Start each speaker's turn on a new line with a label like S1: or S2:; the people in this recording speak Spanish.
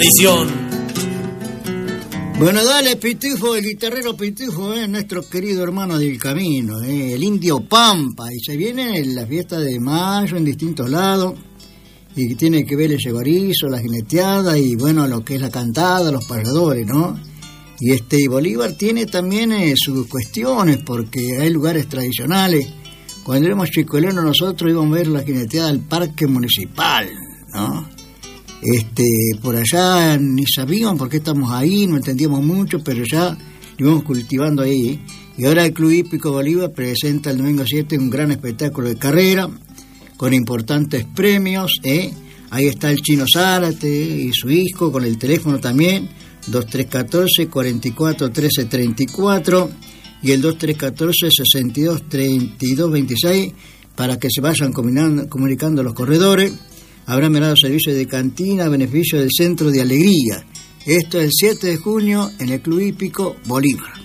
S1: tradición.
S2: Bueno, dale, Pitufo, el guitarrero Pitufo, nuestro querido hermano del camino, el indio Pampa, y se viene la fiesta de mayo en distintos lados, y tiene que ver el yegorizo, la jineteada, y bueno, lo que es la cantada, los payadores, ¿no? Y Bolívar tiene también sus cuestiones, porque hay lugares tradicionales. Cuando éramos chicoleros nosotros íbamos a ver la jineteada del parque municipal, ¿no? Por allá ni sabíamos por qué estamos ahí, no entendíamos mucho, pero ya lo íbamos cultivando ahí. Y ahora el Club Hípico Bolívar presenta el domingo 7 un gran espectáculo de carrera con importantes premios. Ahí está el Chino Zárate y su hijo, con el teléfono también, 2314-441334 y el 2314-623226, para que se vayan comunicando los corredores. Habrán ganado servicios de cantina a beneficio del Centro de Alegría. Esto es el 7 de junio en el Club Hípico Bolívar.